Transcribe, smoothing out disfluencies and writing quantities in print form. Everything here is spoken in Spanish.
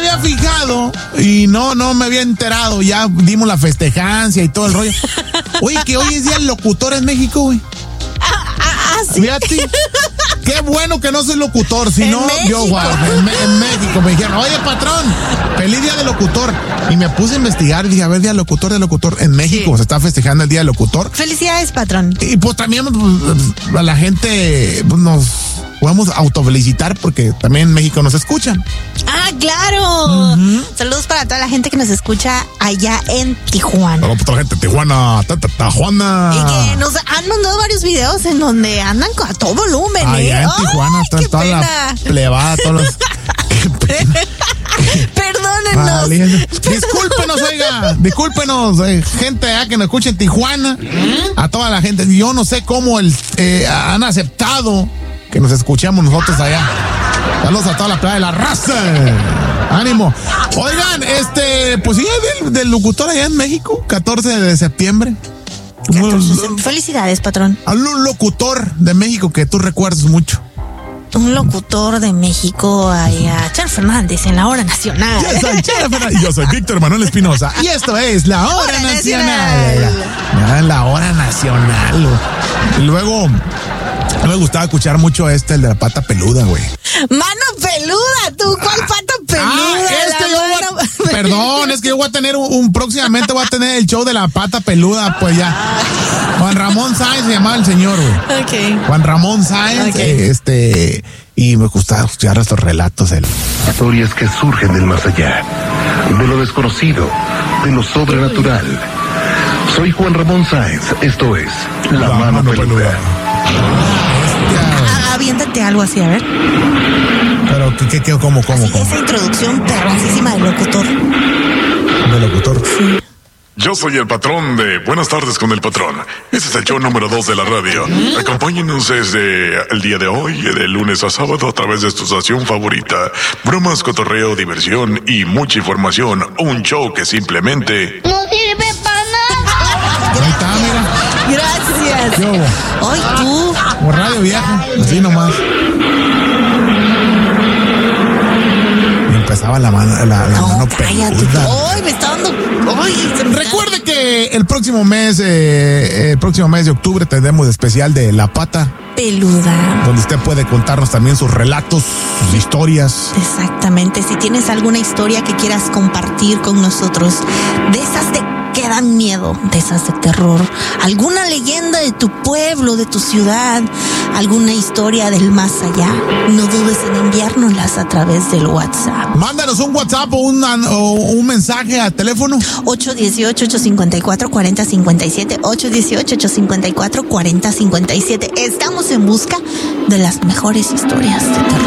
había fijado y no me había enterado. Ya dimos la festejancia y todo el rollo. Oye, que hoy es día del locutor en México, güey. ¿Sí? Fíjate. Qué bueno que no soy locutor, si no, yo, en México me dijeron, oye, patrón, feliz día del locutor. Y me puse a investigar y dije, a ver, día del locutor. En México se está festejando el día del locutor. Felicidades, patrón. Y pues también pues, a la gente pues, nos podemos autofelicitar porque también en México nos escuchan. Ah, claro. Saludos para toda la gente que nos escucha allá en Tijuana. Saludos para toda la gente de Tijuana, Tijuana. Y que nos han mandado varios videos en donde andan a todo volumen, allá en Tijuana está toda la plebada, todos los... Qué pena. Perdónenos. Vale. Discúlpenos, oiga. Discúlpenos, gente allá que nos escucha en Tijuana. A toda la gente. Yo no sé cómo han aceptado que nos escuchamos nosotros allá. Saludos a toda la playa de la raza. Ánimo. Oigan, pues sí, del locutor allá en México, 14 de septiembre. Felicidades, patrón. Habla un locutor de México que tú recuerdas mucho. Un locutor de México, allá, Charo Fernández, en la Hora Nacional. Yo soy Charo Fernández. Yo soy Víctor Manuel Espinosa. Y esto es la Hora Nacional. La Hora Nacional. Y luego... me gustaba escuchar mucho el de la pata peluda, güey. ¡Mano peluda! ¿Tú cuál pata peluda? Perdón, es que yo voy a tener próximamente voy a tener el show de la pata peluda, pues ya. Juan Ramón Sáenz se llamaba el señor, güey. Ok. Juan Ramón Sáenz, y me gustaba escuchar estos relatos. Historias que surgen del más allá, de lo desconocido, de lo sobrenatural. Soy Juan Ramón Sáenz, esto es La Mano Peluda. Aviéntate algo así, a ver. Pero, ¿cómo? Esa introducción perroncísima del locutor. ¿Del locutor? Sí. Yo soy el patrón de Buenas tardes con el patrón. Ese es el show número 2 de la radio. Acompáñenos desde el día de hoy, de lunes a sábado, a través de tu estación favorita. Bromas, cotorreo, diversión y mucha información. Un show que simplemente... no sirve para nada. Ahí está, mira. Gracias. Ay, tú. Por radio vieja, así nomás. Y empezaba la mano peluda. Ay, me está dando... Recuerde que el próximo mes de octubre tendremos especial de La Pata Peluda, donde usted puede contarnos también sus relatos, sus historias. Exactamente, si tienes alguna historia que quieras compartir con nosotros, de esas que dan miedo, de esas de terror, alguna leyenda de tu pueblo, de tu ciudad, alguna historia del más allá, no dudes en enviárnoslas a través del WhatsApp. Mándanos un WhatsApp o un mensaje al teléfono 818-854-4057, 818-854-4057. Estamos en busca de las mejores historias de terror.